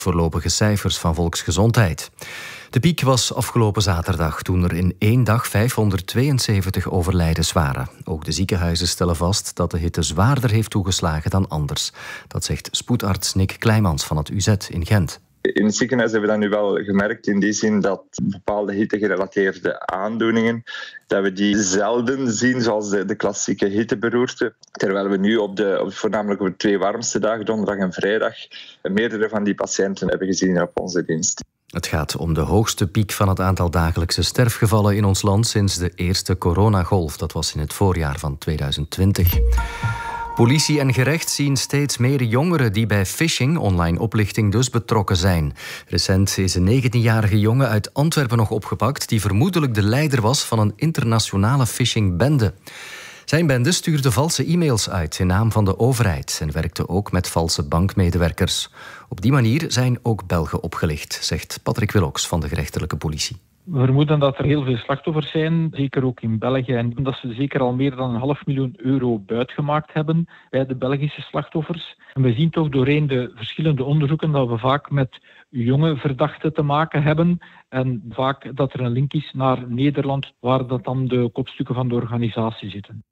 Voorlopige cijfers van Volksgezondheid. De piek was afgelopen zaterdag, toen er in 1 dag 572 overlijdens waren. Ook de ziekenhuizen stellen vast dat de hitte zwaarder heeft toegeslagen dan anders. Dat zegt spoedarts Nick Kleijmans van het UZ in Gent. In het ziekenhuis hebben we dat nu wel gemerkt, in die zin dat bepaalde hittegerelateerde aandoeningen, dat we die zelden zien, zoals de klassieke hitteberoerte. Terwijl we nu voornamelijk op de 2 warmste dagen, donderdag en vrijdag, meerdere van die patiënten hebben gezien op onze dienst. Het gaat om de hoogste piek van het aantal dagelijkse sterfgevallen in ons land sinds de eerste coronagolf. Dat was in het voorjaar van 2020. Politie en gerecht zien steeds meer jongeren die bij phishing, online oplichting dus, betrokken zijn. Recent is een 19-jarige jongen uit Antwerpen nog opgepakt die vermoedelijk de leider was van een internationale phishingbende. Zijn bende stuurde valse e-mails uit in naam van de overheid en werkte ook met valse bankmedewerkers. Op die manier zijn ook Belgen opgelicht, zegt Patrick Willox van de gerechtelijke politie. We vermoeden dat er heel veel slachtoffers zijn, zeker ook in België. En dat ze zeker al meer dan €500.000 buitgemaakt hebben bij de Belgische slachtoffers. En we zien toch doorheen de verschillende onderzoeken dat we vaak met jonge verdachten te maken hebben. En vaak dat er een link is naar Nederland, waar dat dan de kopstukken van de organisatie zitten.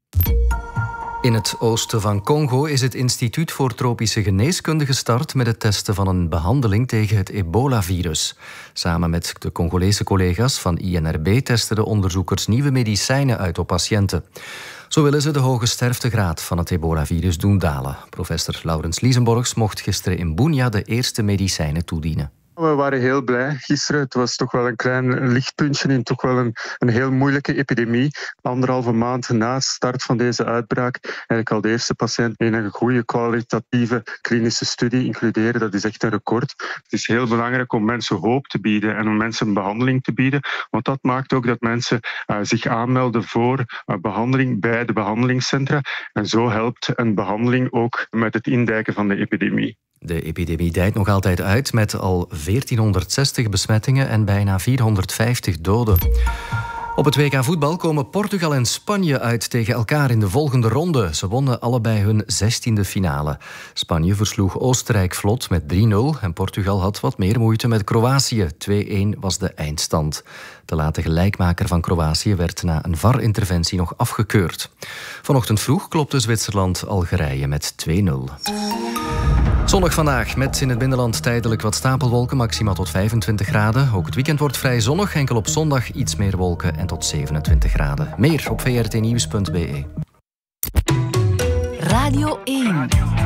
In het oosten van Congo is het Instituut voor Tropische Geneeskunde gestart met het testen van een behandeling tegen het ebola-virus. Samen met de Congolese collega's van INRB testen de onderzoekers nieuwe medicijnen uit op patiënten. Zo willen ze de hoge sterftegraad van het ebola-virus doen dalen. Professor Laurens Liesenborgs mocht gisteren in Bunia de eerste medicijnen toedienen. We waren heel blij gisteren. Het was toch wel een klein lichtpuntje in toch wel een heel moeilijke epidemie. 1,5 maand na start van deze uitbraak eigenlijk al de eerste patiënt in een goede kwalitatieve klinische studie includeren. Dat is echt een record. Het is heel belangrijk om mensen hoop te bieden en om mensen een behandeling te bieden. Want dat maakt ook dat mensen zich aanmelden voor behandeling bij de behandelingscentra. En zo helpt een behandeling ook met het indijken van de epidemie. De epidemie dijt nog altijd uit met al 1460 besmettingen en bijna 450 doden. Op het WK voetbal komen Portugal en Spanje uit tegen elkaar in de volgende ronde. Ze wonnen allebei hun 16e finale. Spanje versloeg Oostenrijk vlot met 3-0 en Portugal had wat meer moeite met Kroatië. 2-1 was de eindstand. De late gelijkmaker van Kroatië werd na een VAR-interventie nog afgekeurd. Vanochtend vroeg klopte Zwitserland Algerije met 2-0. Zonnig vandaag, met in het binnenland tijdelijk wat stapelwolken, maximaal tot 25 graden. Ook het weekend wordt vrij zonnig, enkel op zondag iets meer wolken en tot 27 graden. Meer op vrtnieuws.be. Radio 1.